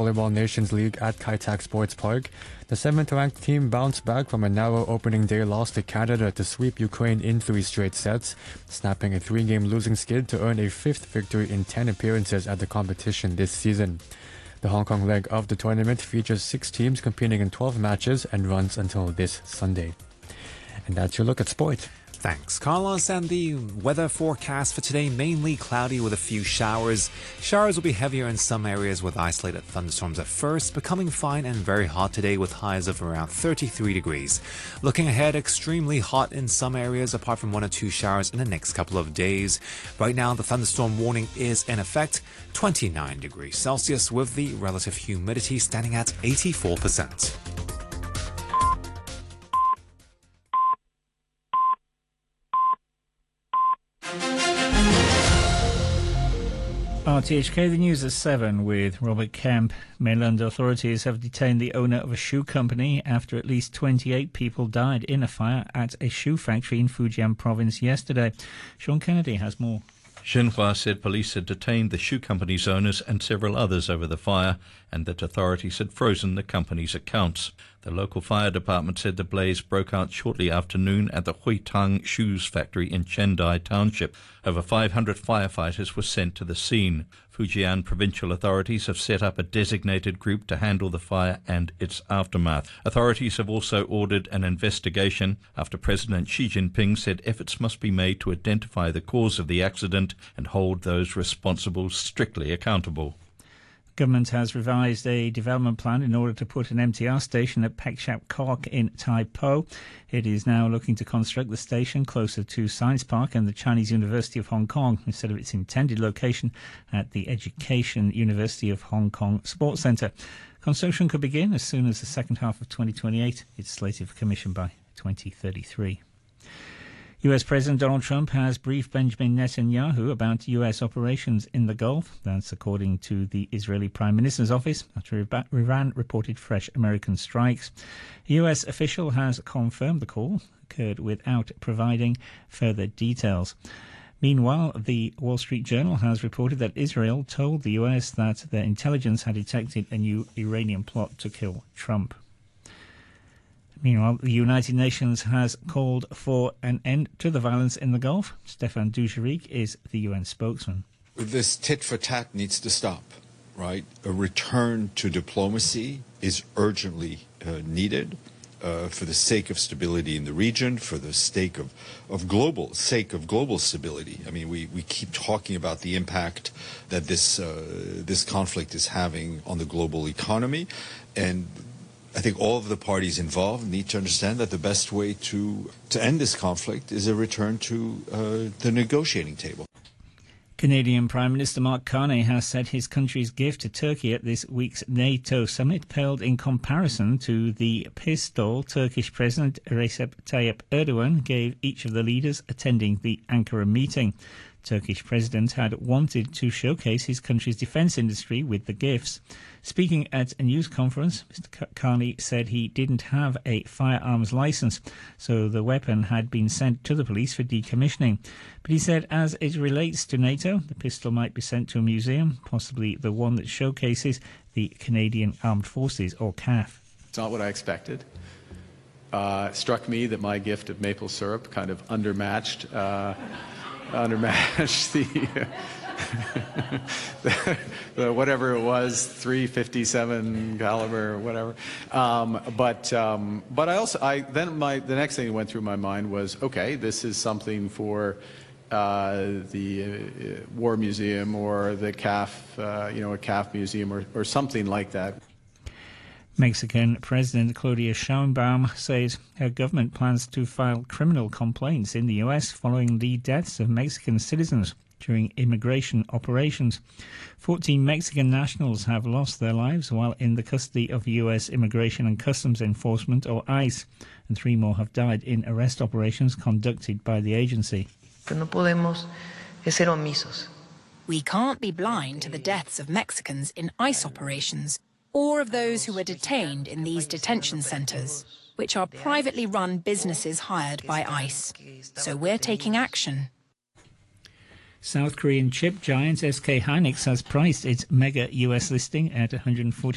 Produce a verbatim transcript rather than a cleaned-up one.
Volleyball Nations League at Kai Tak Sports Park. The seventh-ranked team bounced back from a narrow opening day loss to Canada to sweep Ukraine in three straight sets, snapping a three-game losing skid to earn a fifth victory in ten appearances at the competition this season. The Hong Kong leg of the tournament features six teams competing in twelve matches and runs until this Sunday. And that's your look at sport. Thanks, Carlos. And the weather forecast for today, mainly cloudy with a few showers. Showers will be heavier in some areas with isolated thunderstorms at first, becoming fine and very hot today with highs of around thirty-three degrees. Looking ahead, extremely hot in some areas apart from one or two showers in the next couple of days. Right now, the thunderstorm warning is in effect, twenty-nine degrees Celsius with the relative humidity standing at eighty-four percent. R T H K, the news at seven with Robert Kemp. Mainland authorities have detained the owner of a shoe company after at least twenty-eight people died in a fire at a shoe factory in Fujian province yesterday. Sean Kennedy has more. Xinhua said police had detained the shoe company's owners and several others over the fire, and that authorities had frozen the company's accounts. The local fire department said the blaze broke out shortly after noon at the Huitang Shoes factory in Chendai Township. Over five hundred firefighters were sent to the scene. Fujian provincial authorities have set up a designated group to handle the fire and its aftermath. Authorities have also ordered an investigation after President Xi Jinping said efforts must be made to identify the cause of the accident and hold those responsible strictly accountable. Government has revised a development plan in order to put an M T R station at Pek Shap Kok in Tai Po. It is now looking to construct the station closer to Science Park and the Chinese University of Hong Kong instead of its intended location at the Education University of Hong Kong Sports Centre. Construction could begin as soon as the second half of twenty twenty-eight. It's slated for commission by twenty thirty-three. U S President Donald Trump has briefed Benjamin Netanyahu about U S operations in the Gulf. That's according to the Israeli Prime Minister's office after Iran reported fresh American strikes. A U S official has confirmed the call occurred without providing further details. Meanwhile, the Wall Street Journal has reported that Israel told the U S that their intelligence had detected a new Iranian plot to kill Trump. Meanwhile, the United Nations has called for an end to the violence in the Gulf. Stefan Dujarric is the U N spokesman. This tit-for-tat needs to stop, right? A return to diplomacy is urgently uh, needed uh, for the sake of stability in the region, for the sake of, of global sake of global stability. I mean, we, we keep talking about the impact that this uh, this conflict is having on the global economy, and I think all of the parties involved need to understand that the best way to, to end this conflict is a return to uh, the negotiating table. Canadian Prime Minister Mark Carney has said his country's gift to Turkey at this week's NATO summit paled in comparison to the pistol Turkish President Recep Tayyip Erdogan gave each of the leaders attending the Ankara meeting. Turkish President had wanted to showcase his country's defence industry with the gifts. Speaking at a news conference, Mister Carney said he didn't have a firearms licence, so the weapon had been sent to the police for decommissioning. But he said as it relates to NATO, the pistol might be sent to a museum, possibly the one that showcases the Canadian Armed Forces, or C A F. It's not what I expected. Uh, it struck me that my gift of maple syrup kind of undermatched uh, undermatched the, the, the whatever it was, three fifty-seven caliber or whatever. Um, but um, but I also I then my the next thing that went through my mind was, okay, this is something for uh, the uh, War Museum or the C A F, uh, you know, a C A F museum or, or something like that. Mexican President Claudia Sheinbaum says her government plans to file criminal complaints in the U S following the deaths of Mexican citizens during immigration operations. Fourteen Mexican nationals have lost their lives while in the custody of U S Immigration and Customs Enforcement, or ICE, and three more have died in arrest operations conducted by the agency. We can't be blind to the deaths of Mexicans in ICE operations, or of those who were detained in these detention centres, which are privately run businesses hired by ICE. So we're taking action. South Korean chip giant S K Hynix has priced its mega U S listing at one hundred forty